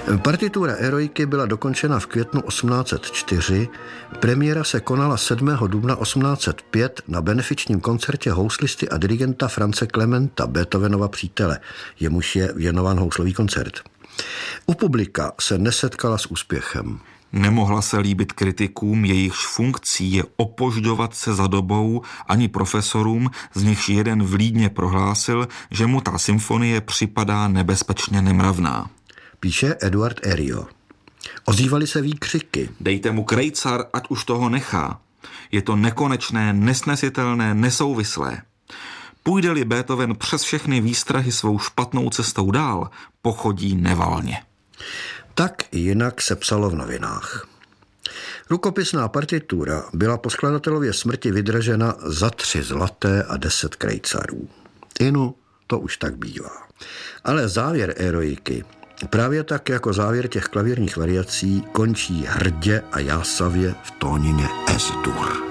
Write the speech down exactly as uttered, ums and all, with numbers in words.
Partitura Eroiky byla dokončena v květnu osmnáct set čtyři, premiéra se konala sedmého dubna osmnáct set pět na benefičním koncertě houslisty a dirigenta Franze Klementa, Beethovenova přítele, jemuž je věnován houslový koncert. U publika se nesetkala s úspěchem. Nemohla se líbit kritikům, jejichž funkcí je opožďovat se za dobou, ani profesorům, z nichž jeden vlídně prohlásil, že mu ta symfonie připadá nebezpečně nemravná. Píše Eduard Herriot. Ozývaly se výkřiky. Dejte mu krejcar, ať už toho nechá. Je to nekonečné, nesnesitelné, nesouvislé. Půjde-li Beethoven přes všechny výstrahy svou špatnou cestou dál, pochodí nevalně. Tak i jinak se psalo v novinách. Rukopisná partitura byla po skladatelově smrti vydražena za tři zlaté a deset krejcarů. Inu, to už tak bývá. Ale závěr Eroiky, právě tak jako závěr těch klavírních variací, končí hrdě a jásavě v tónině Es-dur.